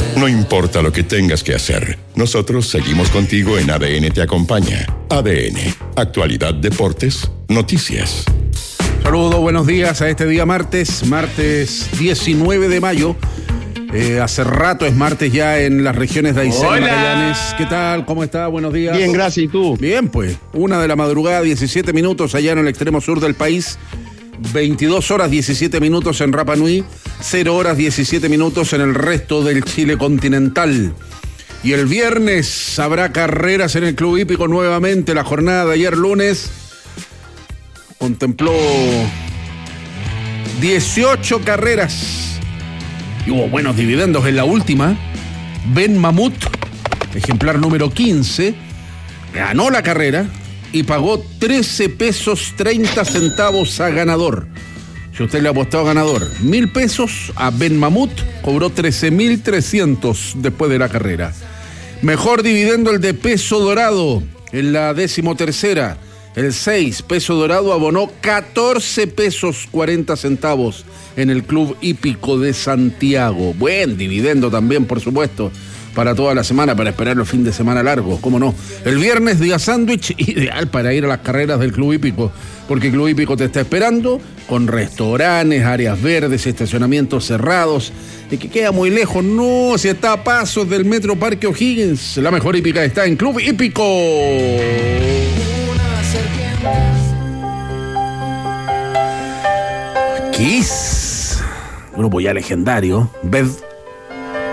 No importa lo que tengas que hacer, nosotros seguimos contigo en ADN Te Acompaña. ADN, actualidad, deportes, noticias. Saludos, buenos días a este día martes 19 de mayo. Hace rato es martes ya en las regiones de Aysén y Magallanes. ¿Qué tal? ¿Cómo está? Buenos días. Bien, gracias. ¿Y tú? Bien, pues. 1 de la madrugada, 17 minutos allá en el extremo sur del país. 22 horas 17 minutos en Rapa Nui, 0 horas 17 minutos en el resto del Chile continental. Y el viernes habrá carreras en el Club Hípico nuevamente. La jornada de ayer lunes contempló 18 carreras y hubo buenos dividendos en la última. Ben Mamut, ejemplar número 15, ganó la carrera y pagó 13 pesos 30 centavos a ganador. Si usted le ha apostado a ganador 1,000 pesos, a Ben Mamut cobró 13,300 después de la carrera. Mejor dividendo el de Peso Dorado en la 13ª. El 6, Peso Dorado, abonó 14 pesos 40 centavos en el Club Hípico de Santiago. Buen dividendo también, por supuesto, para toda la semana, para esperar los fines de semana largos, cómo no. El viernes, día sándwich, ideal para ir a las carreras del Club Hípico, porque el Club Hípico te está esperando con restaurantes, áreas verdes, estacionamientos cerrados, y que queda muy lejos. No, si está a pasos del Metro Parque O'Higgins, la mejor hípica está en Club Hípico. Kiss, grupo ya legendario, Beth